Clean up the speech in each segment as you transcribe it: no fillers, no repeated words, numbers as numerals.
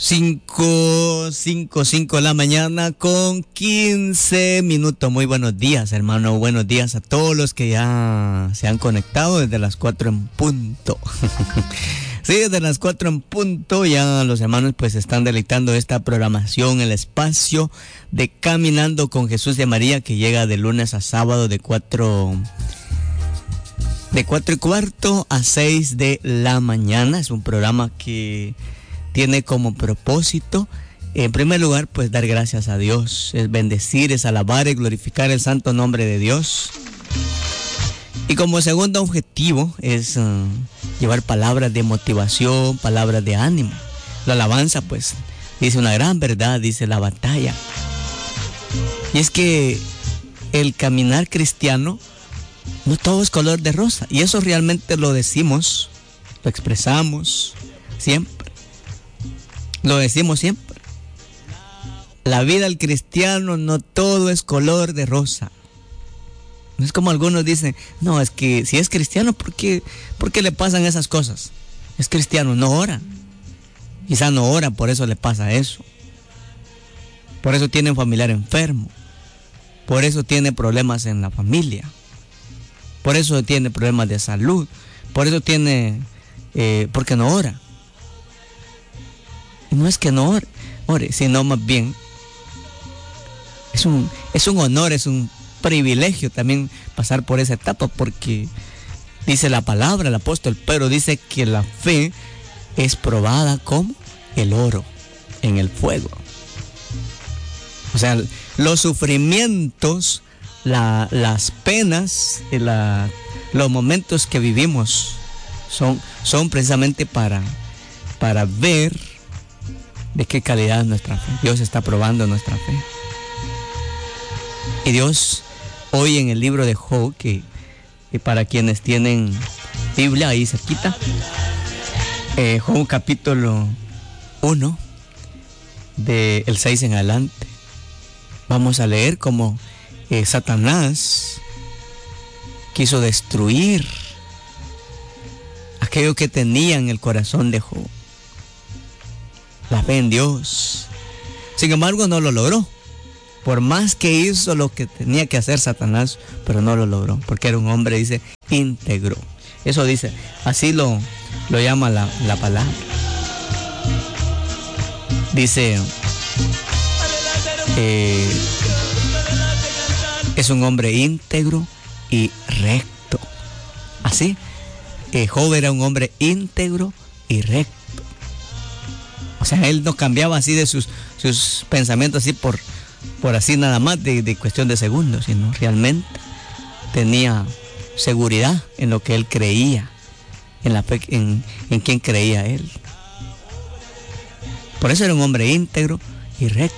5 de la mañana con 15 minutos. Muy buenos días, hermano. Buenos días a todos los que ya se han conectado desde las 4 en punto. Sí, desde las 4 en punto ya los hermanos pues están deleitando esta programación, el espacio de Caminando con Jesús y María, que llega de lunes a sábado de 4:15 a 6 de la mañana. Es un programa que tiene como propósito, en primer lugar, pues dar gracias a Dios, es bendecir, es alabar y glorificar el santo nombre de Dios. Y como segundo objetivo es llevar palabras de motivación, palabras de ánimo. La alabanza, pues, dice una gran verdad, dice la batalla. Y es que el caminar cristiano no todo es color de rosa. Y eso realmente lo decimos, lo expresamos siempre. Lo decimos siempre. La vida del cristiano no todo es color de rosa. No es como algunos dicen, no, es que si es cristiano, ¿por qué le pasan esas cosas? Es cristiano, no ora. Quizá no ora, por eso le pasa eso. Por eso tiene un familiar enfermo. Por eso tiene problemas en la familia. Por eso tiene problemas de salud. Por eso tiene, porque no ora. Y no es que no ore, sino más bien es un honor, es un privilegio también pasar por esa etapa, porque dice la palabra, el apóstol Pedro dice que la fe es probada como el oro en el fuego. O sea, los sufrimientos, las penas, los momentos que vivimos son precisamente para ver de qué calidad es nuestra fe. Dios está probando nuestra fe. Y Dios, hoy en el libro de Job, que para quienes tienen Biblia ahí cerquita, Job capítulo 1, del 6 en adelante, vamos a leer cómo Satanás quiso destruir aquello que tenía en el corazón de Job, la fe en Dios. Sin embargo, no lo logró. Por más que hizo lo que tenía que hacer Satanás, pero no lo logró, porque era un hombre, dice, íntegro. Eso dice, así lo llama la palabra. Dice, es un hombre íntegro y recto. Así, Job era un hombre íntegro y recto. O sea, él no cambiaba así de sus pensamientos así por así nada más de cuestión de segundos, sino realmente tenía seguridad en lo que él creía, en la fe, en quien creía él. Por eso era un hombre íntegro y recto.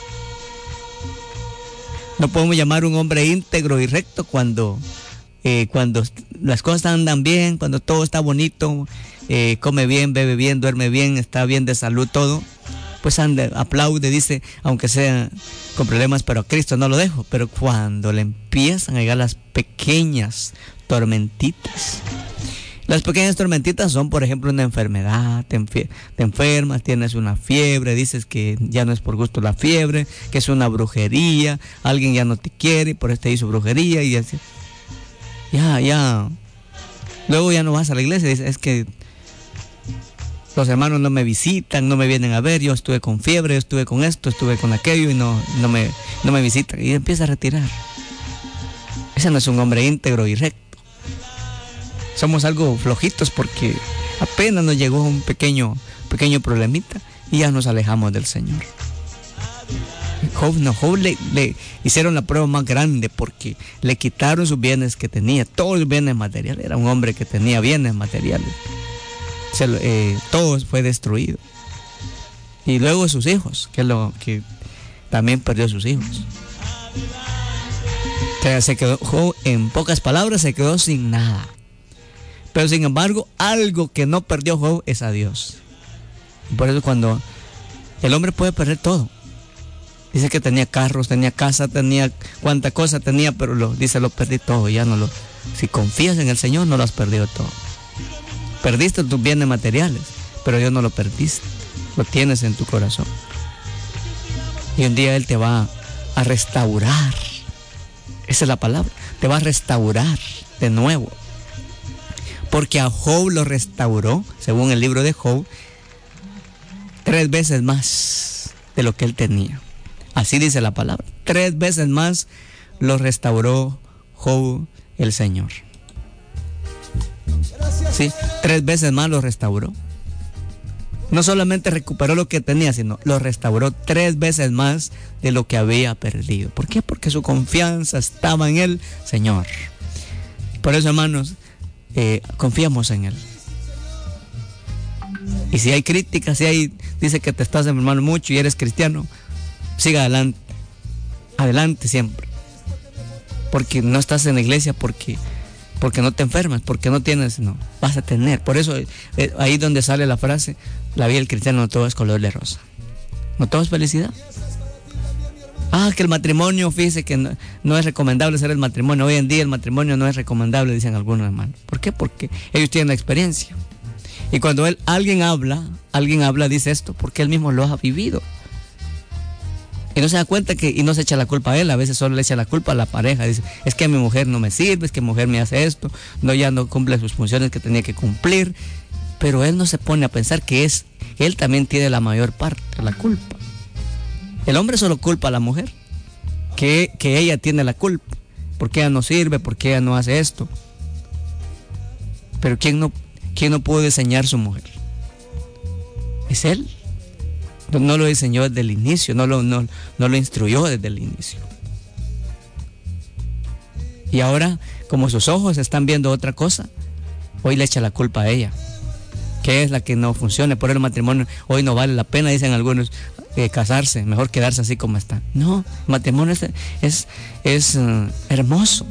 No podemos llamar un hombre íntegro y recto cuando las cosas andan bien, cuando todo está bonito, come bien, bebe bien, duerme bien, está bien de salud, todo. Pues anda, aplaude, dice, aunque sea con problemas, pero a Cristo no lo dejo. Pero cuando le empiezan a llegar las pequeñas tormentitas, las pequeñas tormentitas son, por ejemplo, una enfermedad, te enfermas, tienes una fiebre, dices que ya no es por gusto la fiebre, que es una brujería, alguien ya no te quiere, por eso te hizo brujería, y así. Ya. Luego ya no vas a la iglesia, dices, es que los hermanos no me visitan, no me vienen a ver, yo estuve con fiebre, estuve con esto, estuve con aquello y no me visitan. Y empieza a retirar. Ese no es un hombre íntegro y recto. Somos algo flojitos porque apenas nos llegó un pequeño problemita y ya nos alejamos del Señor. Job le hicieron la prueba más grande porque le quitaron sus bienes que tenía, todos los bienes materiales. Era un hombre que tenía bienes materiales. Todo fue destruido. Y luego sus hijos, que también perdió sus hijos. O sea, se quedó, en pocas palabras, se quedó sin nada. Pero sin embargo, algo que no perdió Job es a Dios. Y por eso cuando el hombre puede perder todo. Dice que tenía carros, tenía casa, tenía cuánta cosa tenía, pero lo perdí todo. Si confías en el Señor, no lo has perdido todo. Perdiste tus bienes materiales, pero Dios no lo perdiste. lo tienes en tu corazón. Y un día Él te va a restaurar. Esa es la palabra. Te va a restaurar de nuevo. Porque a Job lo restauró, según el libro de Job, 3 veces más de lo que él tenía. Así dice la palabra. 3 veces más lo restauró Job el Señor. Sí, 3 veces más lo restauró. No solamente recuperó lo que tenía, sino lo restauró 3 veces más de lo que había perdido. ¿Por qué? Porque su confianza estaba en el Señor. Por eso, hermanos, confiamos en Él. Y si hay críticas, dice que te estás enfermando mucho y eres cristiano, siga adelante. Adelante siempre. Porque no estás en la iglesia, porque no te enfermas, porque no tienes, no, vas a tener. Por eso ahí donde sale la frase, la vida del cristiano no todo es color de rosa, no todo es felicidad. Que el matrimonio, fíjese que no es recomendable hacer el matrimonio. Hoy en día el matrimonio no es recomendable, dicen algunos hermanos. ¿Por qué? Porque ellos tienen la experiencia. Y cuando alguien habla, dice esto, porque él mismo lo ha vivido. Y no se da cuenta y no se echa la culpa a él, a veces solo le echa la culpa a la pareja. Dice, es que mi mujer no me sirve, es que mi mujer me hace esto, ya no cumple sus funciones que tenía que cumplir. Pero él no se pone a pensar que él también tiene la mayor parte de la culpa. El hombre solo culpa a la mujer, que ella tiene la culpa, porque ella no sirve, porque ella no hace esto. Pero ¿quién no pudo diseñar su mujer? Es él. No lo diseñó desde el inicio, no lo instruyó desde el inicio. Y ahora, como sus ojos están viendo otra cosa, hoy le echa la culpa a ella, que es la que no funciona. Por el matrimonio hoy no vale la pena, dicen algunos, casarse, mejor quedarse así como está. No, el matrimonio es hermoso.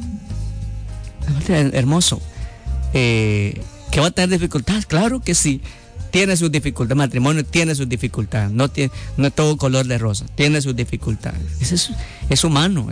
Hermoso. ¿Que va a tener dificultades? Claro que sí. Tiene sus dificultades, el matrimonio tiene sus dificultades, no es todo color de rosa, tiene sus dificultades. Es humano,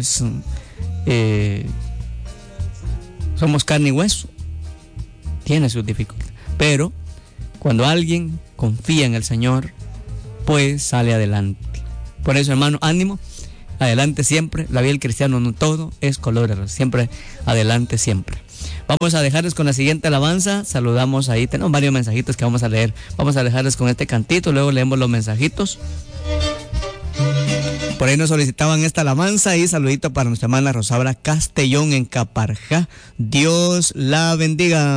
somos carne y hueso, tiene sus dificultades. Pero cuando alguien confía en el Señor, pues sale adelante. Por eso, hermano, ánimo, adelante siempre. La vida del cristiano no todo es color de rosa, siempre adelante siempre. Vamos a dejarles con la siguiente alabanza. Saludamos ahí, tenemos varios mensajitos que vamos a leer. Vamos a dejarles con este cantito, luego leemos los mensajitos. Por ahí nos solicitaban esta alabanza y saludito para nuestra hermana Rosaura Castellón en Caparjá. Dios la bendiga.